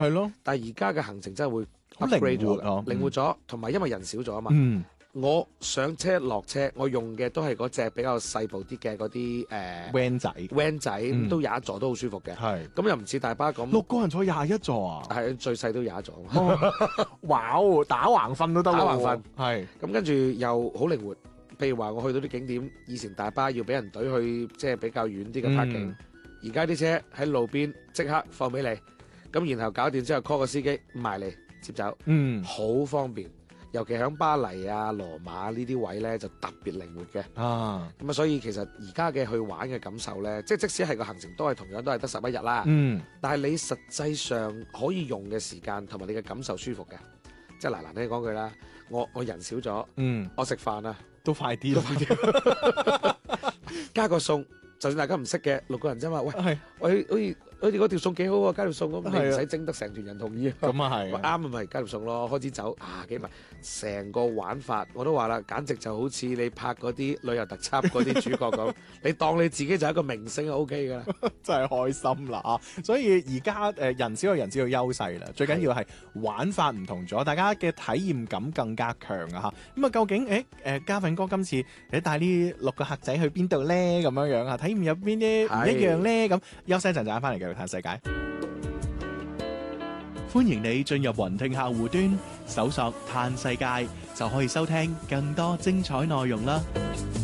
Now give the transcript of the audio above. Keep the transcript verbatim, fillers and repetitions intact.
係咯， 但係而家嘅行程真係會好 upgrade 靈活咗啊， 靈活咗，同埋因為人少咗啊嘛。 嗯， 我上車落車，我用嘅都係嗰隻比較細部啲嘅嗰啲誒 van 仔 van 仔， 嗯咁都有一座都好舒服嘅。 係咁又唔似大巴咁， 六個人坐廿一座啊！ 係最細都有一座。 哦哇哦，打橫瞓都得喎， 打橫瞓係咁跟住又好靈活。譬如話我去到啲景點，以前大巴要俾人隊去，即係比較遠啲嘅 parking。而家啲車喺路邊即刻放俾你，咁然後搞掂之後 call 個司機埋嚟接走， 嗯好方便。尤其響巴黎啊、羅馬呢啲位呢，就特別靈活嘅。 啊， 咁啊，所以其實而家嘅去玩嘅感受呢，即係即使係個行程都係同樣都係得十一日啦， 嗯但係你實際上可以用嘅時間同埋你嘅感受舒服嘅。即係嗱難聽講句啦，我我人少咗， 嗯， 我食飯啊都快啲咯， 加個餸，就算大家唔識嘅六個人啫嘛，喂係喂，好似好似嗰條餸幾好啊，加條餸咁， 係啊你唔使整得成團人同意啊。 咁啊係， 喂啱啊，咪加條餸咯，開始走啊幾埋，成個玩法我都話啦，簡直就好似你拍嗰啲旅遊特輯嗰啲主角咁，你當你自己就係一個明星就 O K 噶啦。 真係開心啦啊！所以而家誒人少有人少嘅優勢啦，最緊要係玩法唔同咗，大家嘅體驗感更加強啊嚇！咁啊，究竟誒誒嘉奮哥今次誒帶呢六個客仔去邊度咧？咁樣樣啊，體驗有邊啲唔一樣咧？咁休息一陣，陣翻嚟繼續探世界。歡迎你進入雲聽客戶端，搜索探世界就可以收聽更多精彩內容啦！